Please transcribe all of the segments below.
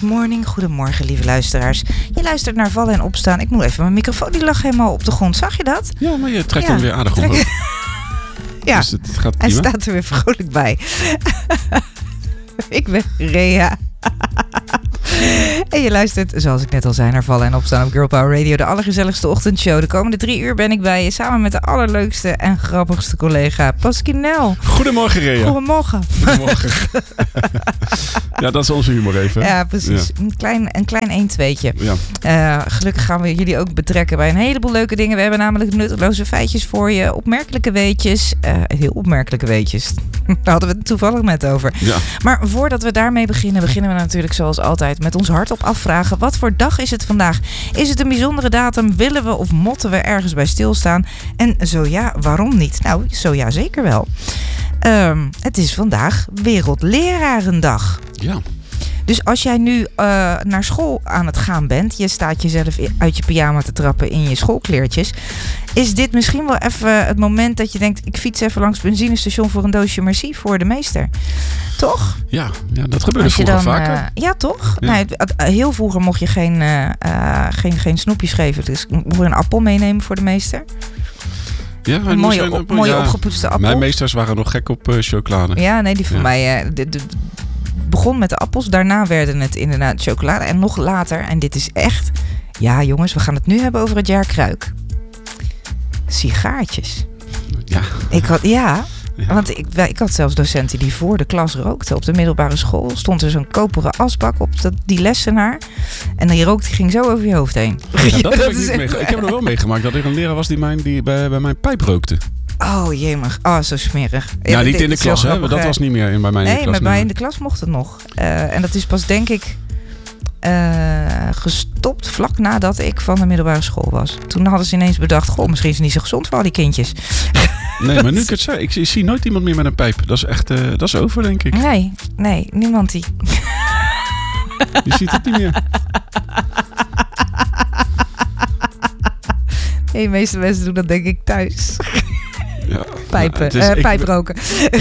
morning, goedemorgen lieve luisteraars. Je luistert naar Vallen en Opstaan. Ik moet even, mijn microfoon die lag helemaal op de grond. Zag je dat? Ja, maar je trekt hem weer aardig omhoog. Ja, dus het gaat hij prima. staat er weer vrolijk bij. Ik ben Rea. En je luistert, zoals ik net al zei, naar Vallen en Opstaan op Girl Power Radio. De allergezelligste ochtendshow. De komende 3 uur ben ik bij je samen met de allerleukste en grappigste collega Pasquinel. Goedemorgen, Rea. Goedemorgen. Goedemorgen. Ja, dat is onze humor even. Ja, precies. Ja. Een klein 1-2'tje. Ja. Gelukkig gaan we jullie ook betrekken bij een heleboel leuke dingen. We hebben namelijk nutteloze feitjes voor je. Opmerkelijke weetjes. Heel opmerkelijke weetjes. Daar hadden we het toevallig net over. Ja. Maar voordat we daarmee beginnen we natuurlijk zoals altijd met ons hart op afvragen. Wat voor dag is het vandaag? Is het een bijzondere datum? Willen we of motten we ergens bij stilstaan? En zo ja, waarom niet? Nou, zo ja, zeker wel. Het is vandaag Wereldlerarendag. Ja. Dus als jij nu naar school aan het gaan bent, je staat jezelf uit je pyjama te trappen in je schoolkleertjes, is dit misschien wel even het moment dat je denkt, ik fiets even langs het benzinestation voor een doosje merci voor de meester. Toch? Ja, dat gebeurde vroeger vaker. Ja, toch? Ja. Nee, heel vroeger mocht je geen snoepjes geven. Dus mocht je een appel meenemen voor de meester. Ja, Een mooie opgepoetste appel. Mijn meesters waren nog gek op chocolade. Ja, nee, die van mij begon met de appels. Daarna werden het inderdaad chocolade. En nog later, en dit is echt... Ja, jongens, we gaan het nu hebben over het jaar Kruik. Sigaartjes. Ja. Want ik had zelfs docenten die voor de klas rookten. Op de middelbare school stond er zo'n koperen asbak op die lessenaar. En die rook die ging zo over je hoofd heen. Ja, dat heb ik niet meegemaakt. Ik heb nog wel meegemaakt dat er een leraar was die bij mijn pijp rookte. Oh jemig. Oh, zo smerig. Ja, niet in de klas, hè? Dat was niet meer bij mij in de klas. Nee, bij mij in de klas mocht het nog. En dat is pas, denk ik, gestopt vlak nadat ik van de middelbare school was. Toen hadden ze ineens bedacht, goh, misschien is het niet zo gezond voor al die kindjes. Nee, maar nu ik het zei, ik zie nooit iemand meer met een pijp. Dat is echt, dat is over, denk ik. Nee, niemand die. Je ziet het niet meer. De meeste mensen doen dat denk ik thuis. Ja, pijproken.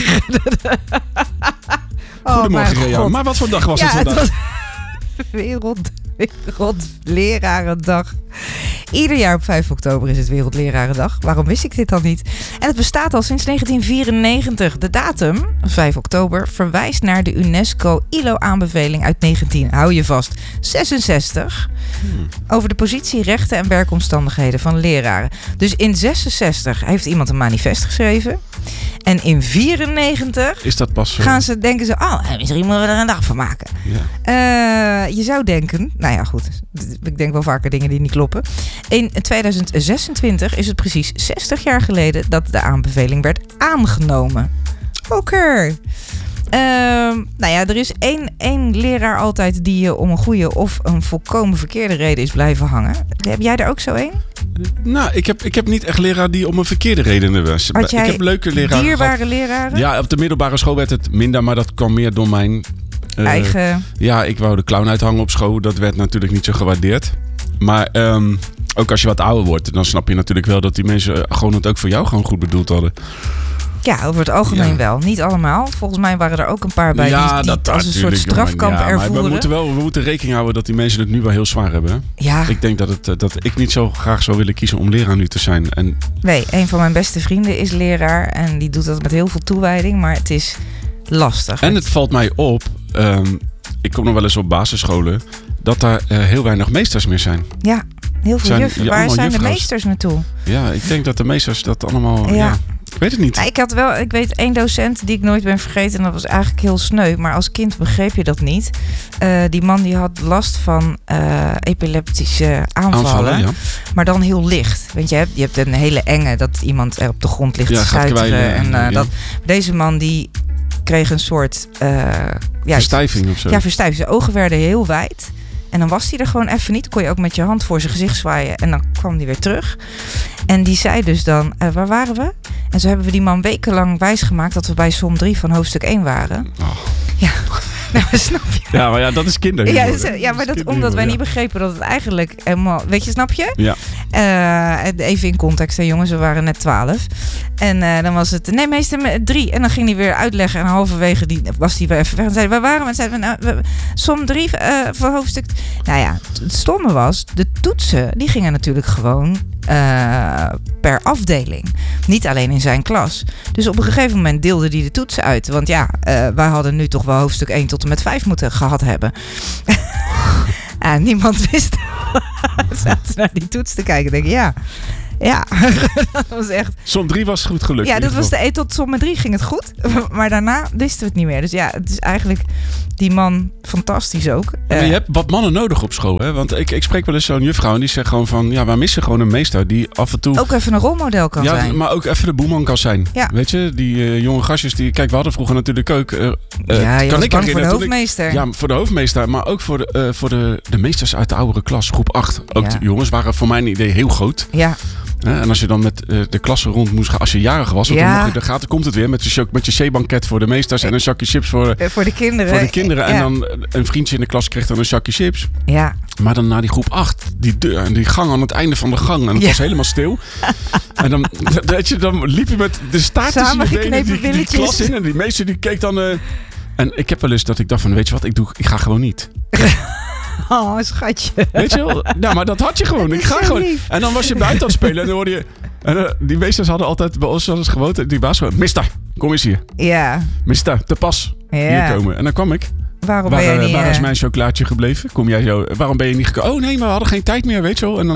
Goedemorgen, Rea. Maar wat voor dag was het vandaag? Het was Wereldlerarendag. Ieder jaar op 5 oktober is het Wereldlerarendag. Waarom wist ik dit dan niet? En het bestaat al sinds 1994. De datum, 5 oktober, verwijst naar de UNESCO ILO-aanbeveling uit 1966 over de positie, rechten en werkomstandigheden van leraren. Dus in 66 heeft iemand een manifest geschreven. En in 94 is dat pas denken ze, misschien moeten we er een dag van maken. Ja. Je zou denken, nou ja goed, ik denk wel vaker dingen die niet kloppen. In 2026 is het precies 60 jaar geleden dat de aanbeveling werd aangenomen. Oké. Er is één leraar altijd die je om een goede of een volkomen verkeerde reden is blijven hangen. Heb jij er ook zo één? Nou, ik heb niet echt leraar die om een verkeerde reden was. Ik heb leuke leraren. Dierbare leraren? Ja, op de middelbare school werd het minder, maar dat kwam meer door mijn eigen. Ja, ik wou de clown uithangen op school. Dat werd natuurlijk niet zo gewaardeerd. Maar ook als je wat ouder wordt, dan snap je natuurlijk wel dat die mensen gewoon het ook voor jou gewoon goed bedoeld hadden. Ja, over het algemeen wel. Niet allemaal. Volgens mij waren er ook een paar bij die als een soort strafkamp ervoeren. Maar we moeten rekening houden dat die mensen het nu wel heel zwaar hebben. Hè? Ja. Ik denk dat ik niet zo graag zou willen kiezen om leraar nu te zijn. Nee, een van mijn beste vrienden is leraar. En die doet dat met heel veel toewijding. Maar het is lastig. En het valt mij op, ik kom nog wel eens op basisscholen, dat daar heel weinig meesters meer zijn. Ja, heel veel juffen. Waar zijn de meesters naartoe? Ja, ik denk dat de meesters dat allemaal... Ja. Ik weet het niet. Nou, ik weet één docent die ik nooit ben vergeten. En dat was eigenlijk heel sneu. Maar als kind begreep je dat niet. Die man die had last van epileptische aanvallen. Ja. Maar dan heel licht. Want je hebt een hele enge dat iemand er op de grond ligt te stuiteren. Deze man die kreeg een soort... verstijving of zo. Ja, verstijving. Zijn ogen werden heel wijd. En dan was hij er gewoon even niet. Dan kon je ook met je hand voor zijn gezicht zwaaien. En dan kwam hij weer terug. En die zei dus dan, waar waren we? En zo hebben we die man wekenlang wijsgemaakt dat we bij som 3 van hoofdstuk 1 waren. Oh. Ja. Nou, snap je? Ja, maar ja, dat is kinderhumor. Maar omdat wij niet begrepen dat het eigenlijk helemaal... Weet je, snap je? Ja. Even in context, hè, jongens. We waren net 12. En dan was het... Nee, meester 3. En dan ging hij weer uitleggen. En halverwege was hij weer even weg. En zei, waar waren we? Zeiden we, som 3 voor hoofdstuk... Nou ja, het stomme was... De toetsen, die gingen natuurlijk gewoon... per afdeling. Niet alleen in zijn klas. Dus op een gegeven moment deelde hij de toetsen uit. Want ja, wij hadden nu toch wel hoofdstuk 1 tot en met 5 moeten gehad hebben. En niemand wist. We zaten naar die toets te kijken. Denk ik, ja, dat was echt... Som 3 was goed gelukt. Ja, dat was de 1 tot som 3 ging het goed. Maar daarna wisten we het niet meer. Dus ja, het is eigenlijk die man fantastisch ook. Maar je hebt wat mannen nodig op school, hè? Want ik spreek wel eens zo'n juffrouw en die zegt gewoon van... Ja, wij missen gewoon een meester die af en toe... Ook even een rolmodel kan zijn. Ja, maar ook even de boeman kan zijn. Ja. Weet je, die jonge gastjes die... Kijk, we hadden vroeger natuurlijk ook... je was bang voor de hoofdmeester. Ja, voor de hoofdmeester, maar ook voor de meesters uit de oudere klas, groep 8. Ook de jongens waren voor mijn idee heel groot. Ja. En als je dan met de klasse rond moest gaan, als je jarig was, dan komt het weer met je C-banket voor de meesters en een zakje chips voor de kinderen. Ja. En dan een vriendje in de klas kreeg dan een zakje chips. Ja. Maar dan naar die groep 8, die deur en die gang aan het einde van de gang. En het was helemaal stil. En dan liep je met de staartjes in je benen die klas in. En die meester die keek dan... En ik heb wel eens dat ik dacht van, weet je wat, ik ga gewoon niet. Oh, schatje. Weet je wel? Nou, maar dat had je gewoon. Ik ga gewoon. Lief. En dan was je buiten aan het spelen en dan hoorde je... En die meesters hadden altijd bij ons gewoond. Die baas gewoon, mister, kom eens hier. Ja. Mister, te pas hier komen. En dan kwam ik. Waar is mijn chocolaatje gebleven? Kom jij zo? Waarom ben je niet gekomen? Oh nee, maar we hadden geen tijd meer, weet je wel. En dan,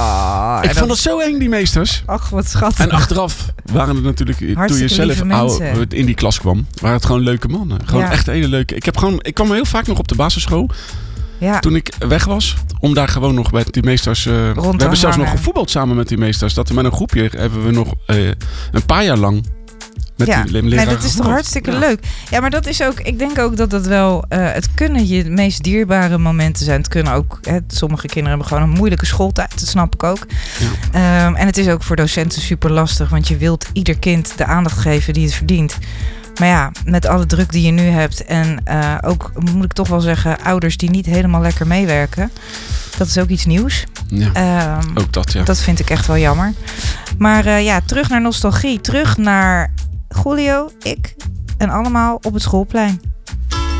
ik vond het zo eng, die meesters. Ach, wat schattig. En achteraf waren het natuurlijk, toen je zelf in die klas kwam, waren het gewoon leuke mannen. Gewoon echt hele leuke. Ik kwam heel vaak nog op de basisschool. Ja. Toen ik weg was, om daar gewoon nog bij die meesters... we hebben zelfs nog gevoetbald samen met die meesters. Dat met een groepje hebben we nog een paar jaar lang met die leraar dat is toch hartstikke leuk. Ja, maar dat is ook... Ik denk ook dat wel... het kunnen je meest dierbare momenten zijn. Het kunnen ook... sommige kinderen hebben gewoon een moeilijke schooltijd. Dat snap ik ook. Ja. En het is ook voor docenten super lastig. Want je wilt ieder kind de aandacht geven die het verdient. Maar ja, met alle druk die je nu hebt en ook, moet ik toch wel zeggen, ouders die niet helemaal lekker meewerken. Dat is ook iets nieuws. Ja, ook dat, ja. Dat vind ik echt wel jammer. Maar terug naar nostalgie. Terug naar Julio, ik en allemaal op het schoolplein.